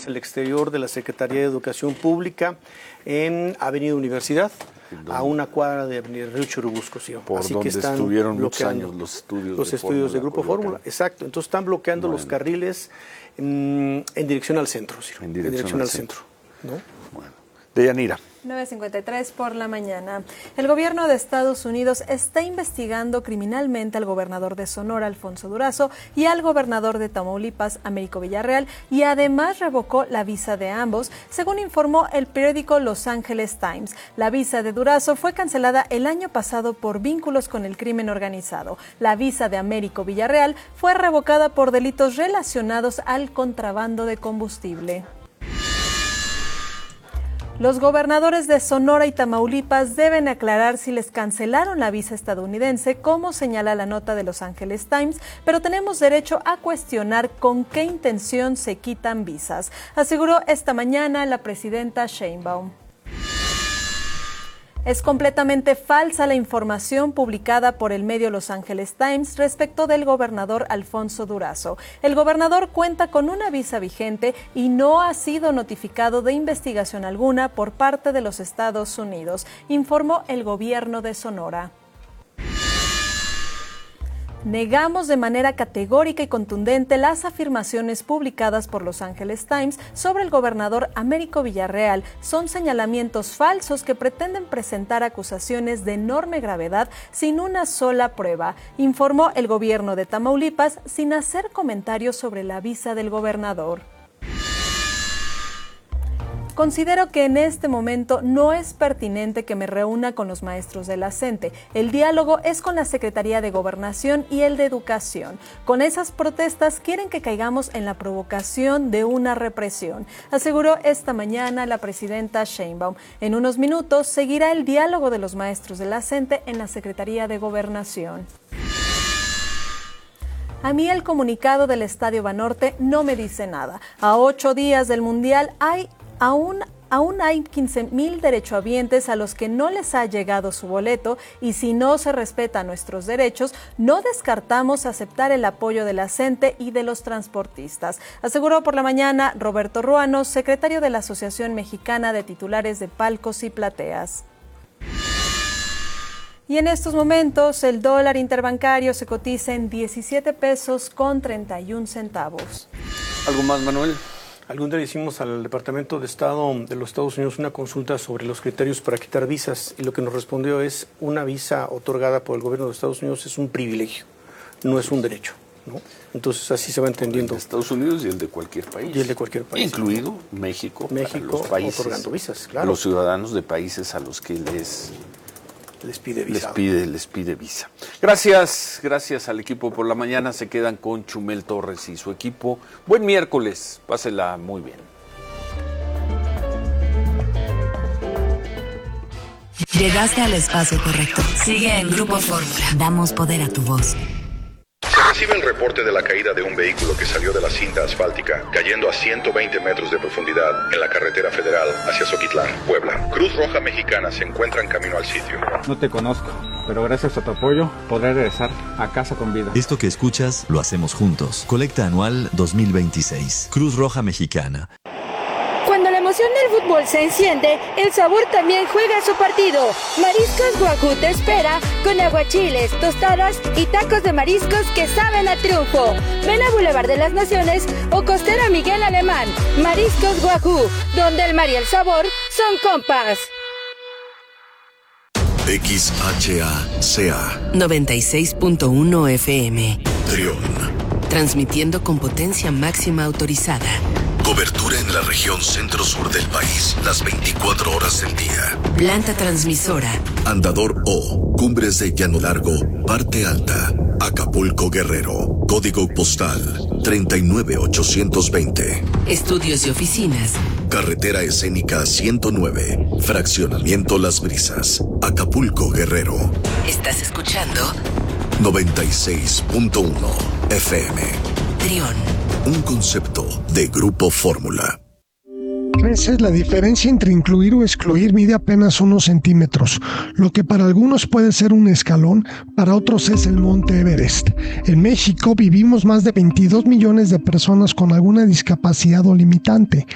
al exterior de la Secretaría de Educación Pública en Avenida Universidad, a una cuadra de Avenida Río Churubusco, sí. Por Así donde que están estuvieron muchos años los estudios de Grupo Fórmula. Exacto, entonces están bloqueando los carriles en dirección al centro, sí. En dirección al centro. ¿No? Bueno. Deyanira. 9:53 por la mañana. El gobierno de Estados Unidos está investigando criminalmente al gobernador de Sonora, Alfonso Durazo, y al gobernador de Tamaulipas, Américo Villarreal, y además revocó la visa de ambos, según informó el periódico Los Angeles Times. La visa de Durazo fue cancelada el año pasado por vínculos con el crimen organizado. La visa de Américo Villarreal fue revocada por delitos relacionados al contrabando de combustible. Los gobernadores de Sonora y Tamaulipas deben aclarar si les cancelaron la visa estadounidense, como señala la nota de Los Angeles Times, pero tenemos derecho a cuestionar con qué intención se quitan visas, aseguró esta mañana la presidenta Sheinbaum. Es completamente falsa la información publicada por el medio Los Angeles Times respecto del gobernador Alfonso Durazo. El gobernador cuenta con una visa vigente y no ha sido notificado de investigación alguna por parte de los Estados Unidos, informó el gobierno de Sonora. Negamos de manera categórica y contundente las afirmaciones publicadas por Los Angeles Times sobre el gobernador Américo Villarreal. Son señalamientos falsos que pretenden presentar acusaciones de enorme gravedad sin una sola prueba, informó el gobierno de Tamaulipas sin hacer comentarios sobre la visa del gobernador. Considero que en este momento no es pertinente que me reúna con los maestros de la CENTE. El diálogo es con la Secretaría de Gobernación y el de Educación. Con esas protestas quieren que caigamos en la provocación de una represión, aseguró esta mañana la presidenta Sheinbaum. En unos minutos seguirá el diálogo de los maestros de la CENTE en la Secretaría de Gobernación. A mí el comunicado del Estadio Banorte no me dice nada. A 8 días del Mundial Aún hay 15,000 derechohabientes a los que no les ha llegado su boleto y si no se respetan nuestros derechos, no descartamos aceptar el apoyo de la CENTE y de los transportistas, aseguró por la mañana Roberto Ruano, secretario de la Asociación Mexicana de Titulares de Palcos y Plateas. Y en estos momentos el dólar interbancario se cotiza en 17 pesos con 31 centavos. ¿Algo más, Manuel? Algún día hicimos al Departamento de Estado de los Estados Unidos una consulta sobre los criterios para quitar visas y lo que nos respondió es una visa otorgada por el gobierno de Estados Unidos es un privilegio, no es un derecho, ¿no? Entonces así se va entendiendo. El de Estados Unidos y el de cualquier país. Y el de cualquier país. Incluido México, los países, otorgando visas, claro. Los ciudadanos de países a los que les pide visa. Gracias al equipo por la mañana. Se quedan con Chumel Torres y su equipo. Buen miércoles, pásela muy bien. Llegaste al espacio correcto. Sigue en Grupo Fórmula. Damos poder a tu voz. Recibe el reporte de la caída de un vehículo que salió de la cinta asfáltica, cayendo a 120 metros de profundidad en la carretera federal hacia Zoquitlán, Puebla. Cruz Roja Mexicana se encuentra en camino al sitio. No te conozco, pero gracias a tu apoyo podré regresar a casa con vida. Esto que escuchas lo hacemos juntos. Colecta Anual 2026. Cruz Roja Mexicana. Cuando la emoción del fútbol se enciende, el sabor también juega su partido. Mariscos Wagyu te espera con aguachiles, tostadas y tacos de mariscos que saben a triunfo. Ven a Boulevard de las Naciones o Costera Miguel Alemán. Mariscos Wagyu, donde el mar y el sabor son compas. XHACA 96.1 FM. Trión. Transmitiendo con potencia máxima autorizada. Cobertura en la región centro-sur del país, las 24 horas del día. Planta transmisora. Andador O, Cumbres de Llano Largo, parte alta, Acapulco, Guerrero. Código postal 39820. Estudios y oficinas. Carretera escénica 109, Fraccionamiento Las Brisas, Acapulco, Guerrero. ¿Estás escuchando? 96.1 FM. Trión. Un concepto de Grupo Fórmula. A veces la diferencia entre incluir o excluir mide apenas unos centímetros. Lo que para algunos puede ser un escalón, para otros es el Monte Everest. En México vivimos más de 22 millones de personas con alguna discapacidad o limitante.